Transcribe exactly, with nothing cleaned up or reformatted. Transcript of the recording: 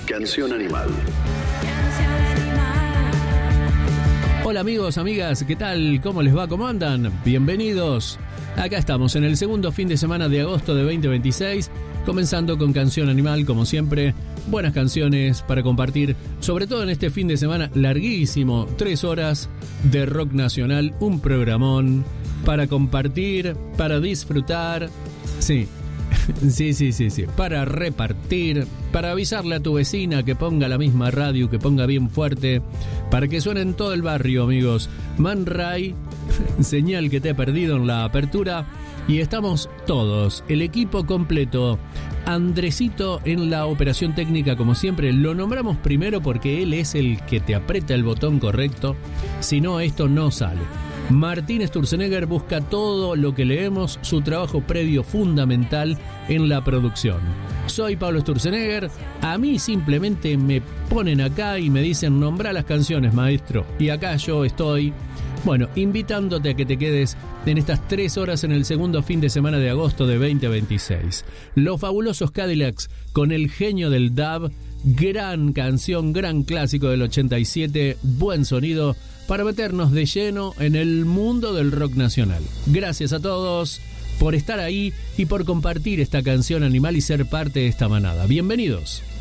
Canción Animal. Hola amigos, amigas, ¿qué tal? ¿Cómo les va? ¿Cómo andan? Bienvenidos. Acá estamos en el segundo fin de semana de agosto de veinte veintiséis, comenzando con Canción Animal, como siempre. Buenas canciones para compartir, sobre todo en este fin de semana larguísimo, tres horas de rock nacional, un programón para compartir, para disfrutar, sí, sí, sí, sí, sí, para repartir, para avisarle a tu vecina que ponga la misma radio, que ponga bien fuerte, para que suene en todo el barrio, amigos. Man Ray, señal que te he perdido en la apertura, y estamos todos, el equipo completo. Andresito en la operación técnica, como siempre, lo nombramos primero porque él es el que te aprieta el botón correcto, si no esto no sale. Martín Sturzenegger busca todo lo que leemos, su trabajo previo fundamental en la producción. Soy Pablo Sturzenegger, a mí simplemente me ponen acá y me dicen nombra las canciones, maestro, y acá yo estoy, bueno, invitándote a que te quedes en estas tres horas en el segundo fin de semana de agosto de veinte veintiséis. Los Fabulosos Cadillacs con El Genio del Dub, gran canción, gran clásico del ochenta y siete, buen sonido para meternos de lleno en el mundo del rock nacional. Gracias a todos por estar ahí y por compartir esta canción animal y ser parte de esta manada. Bienvenidos.